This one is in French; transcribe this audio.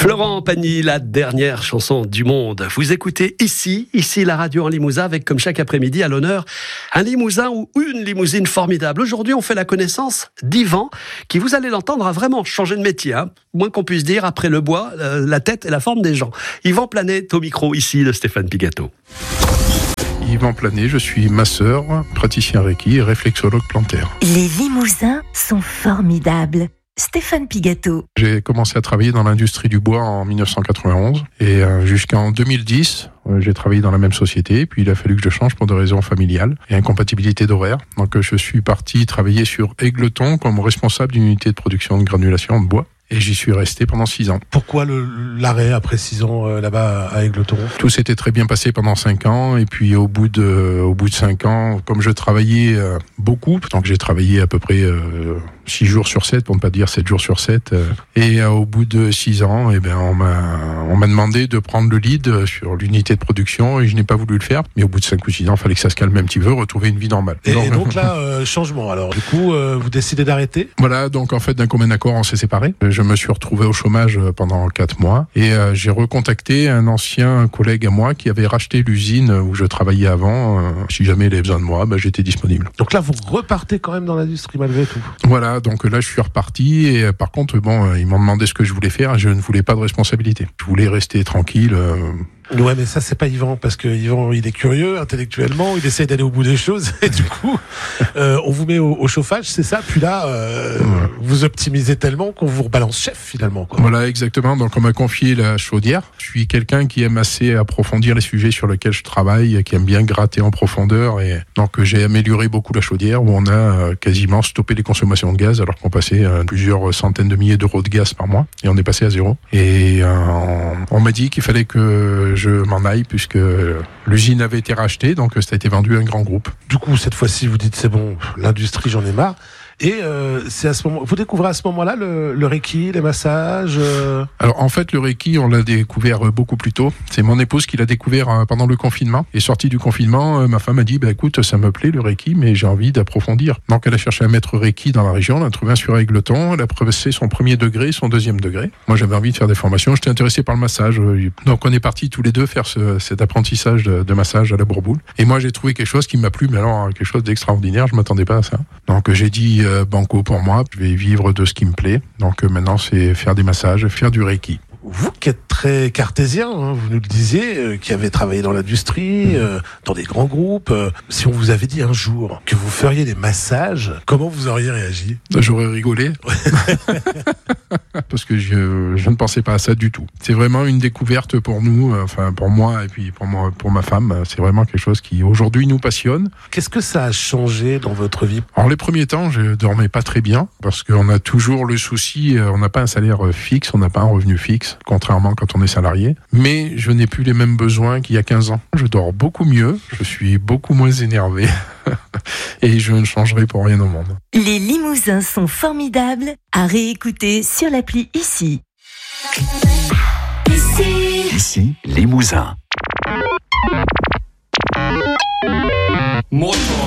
Florent Pagny, la dernière chanson du monde. Vous écoutez ici la radio en Limousin, avec comme chaque après-midi à l'honneur un Limousin ou une limousine formidable. Aujourd'hui, on fait la connaissance d'Yvan, qui, vous allez l'entendre, a vraiment changé de métier, moins qu'on puisse dire, après le bois, la tête et la forme des gens. Yvan Planet au micro ici de Stéphane Pigato. Yvan Planet, je suis masseur, praticien Reiki et réflexologue plantaire. Les Limousins sont formidables. Stéphane Pigato. J'ai commencé à travailler dans l'industrie du bois en 1991 et jusqu'en 2010, j'ai travaillé dans la même société. Puis il a fallu que je change pour des raisons familiales et incompatibilité d'horaire. Donc je suis parti travailler sur Égletons comme responsable d'une unité de production de granulation de bois. Et j'y suis resté pendant 6 ans. Pourquoi l'arrêt après 6 ans là-bas à Égletons ? Tout s'était très bien passé pendant 5 ans. Et puis au bout de 5 ans, comme je travaillais beaucoup, donc j'ai travaillé à peu près 6 jours sur 7, pour ne pas dire 7 jours sur 7. Et au bout de 6 ans, on m'a demandé de prendre le lead sur l'unité de production et je n'ai pas voulu le faire. Mais au bout de 5 ou 6 ans, il fallait que ça se calme un petit peu, retrouver une vie normale. Et donc là, changement. Alors du coup, vous décidez d'arrêter ? Voilà, donc en fait, d'un commun accord, on s'est séparés. Je me suis retrouvé au chômage pendant 4 mois et j'ai recontacté un ancien collègue à moi qui avait racheté l'usine où je travaillais avant. Si jamais il avait besoin de moi, j'étais disponible. Donc là, vous repartez quand même dans l'industrie malgré tout. Voilà, donc là je suis reparti et par contre, ils m'ont demandé ce que je voulais faire et je ne voulais pas de responsabilité. Je voulais rester tranquille. Ouais, mais ça c'est pas Yvan, parce que Yvan il est curieux intellectuellement, il essaye d'aller au bout des choses et du coup on vous met au chauffage, c'est ça, puis là vous optimisez tellement qu'on vous rebalance chef finalement, quoi. Voilà, exactement, donc on m'a confié la chaudière. Je suis quelqu'un qui aime assez approfondir les sujets sur lesquels je travaille, qui aime bien gratter en profondeur et donc j'ai amélioré beaucoup la chaudière où on a quasiment stoppé les consommations de gaz alors qu'on passait plusieurs centaines de milliers d'euros de gaz par mois et on est passé à 0. Et on m'a dit qu'il fallait que je m'en aille puisque l'usine avait été rachetée, donc ça a été vendu à un grand groupe. Du coup, cette fois-ci, vous dites c'est bon, l'industrie, j'en ai marre. Et c'est à ce moment, vous découvrez à ce moment-là le Reiki, les massages. Alors en fait, le Reiki, on l'a découvert beaucoup plus tôt. C'est mon épouse qui l'a découvert pendant le confinement. Et sortie du confinement, ma femme a dit écoute, ça me plaît le Reiki, mais j'ai envie d'approfondir. Donc elle a cherché un maître Reiki dans la région, elle a trouvé un sur Égletons, elle a passé son premier degré, son deuxième degré. Moi, j'avais envie de faire des formations, j'étais intéressé par le massage. Donc on est partis tous les deux faire cet apprentissage de massage à la Bourboule. Et moi, j'ai trouvé quelque chose qui m'a plu, mais alors quelque chose d'extraordinaire. Je m'attendais pas à ça. Donc j'ai dit banco pour moi, je vais vivre de ce qui me plaît. Donc maintenant, c'est faire des massages, faire du Reiki. Vous qui êtes très cartésien, vous nous le disiez, qui avez travaillé dans l'industrie, dans des grands groupes, si on vous avait dit un jour que vous feriez des massages, comment vous auriez réagi ? J'aurais rigolé. Parce que je ne pensais pas à ça du tout. C'est vraiment une découverte pour nous, enfin pour moi et puis pour ma femme. C'est vraiment quelque chose qui aujourd'hui nous passionne. Qu'est-ce que ça a changé dans votre vie ? Alors les premiers temps, je dormais pas très bien parce qu'on a toujours le souci, on n'a pas un salaire fixe, on n'a pas un revenu fixe, contrairement quand on est salarié. Mais je n'ai plus les mêmes besoins qu'il y a 15 ans. Je dors beaucoup mieux, je suis beaucoup moins énervé et je ne changerai pour rien au monde. Les Limousins sont formidables à réécouter sur l'appli ici. Ici, Limousin. Moto.